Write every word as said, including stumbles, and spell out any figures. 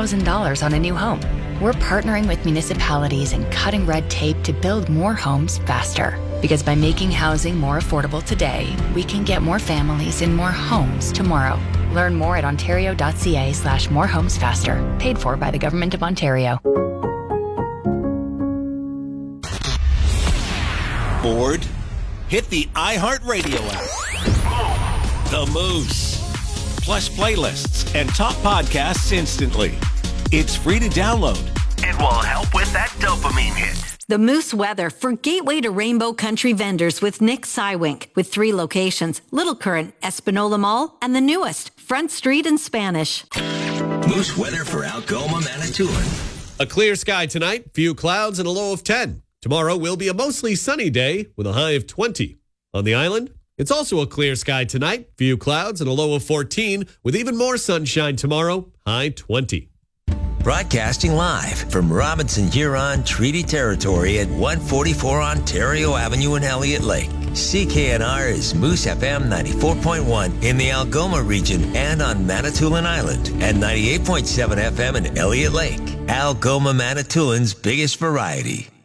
thousand dollars on a new home. We're partnering with municipalities and cutting red tape to build more homes faster. Because by making housing more affordable today, we can get more families in more homes tomorrow. Learn more at ontario.ca slash more homes faster. Paid for by the Government of Ontario. Bored? Hit the iHeartRadio app. The Moose. Plus playlists and top podcasts instantly. It's free to download. It will help with that dopamine hit. The Moose weather for Gateway to Rainbow Country vendors with Nick Sywink, with three locations, Little Current, Espanola Mall, and the newest, Front Street in Spanish. Moose weather for Algoma, Manitoulin. A clear sky tonight, few clouds and a low of ten. Tomorrow will be a mostly sunny day with a high of twenty. On the island, it's also a clear sky tonight, few clouds and a low of fourteen, with even more sunshine tomorrow, high twenty. Broadcasting live from Robinson Huron Treaty Territory at one forty-four Ontario Avenue in Elliott Lake. C K N R is Moose F M ninety-four point one in the Algoma region and on Manitoulin Island, and ninety-eight point seven F M in Elliott Lake. Algoma, Manitoulin's biggest variety.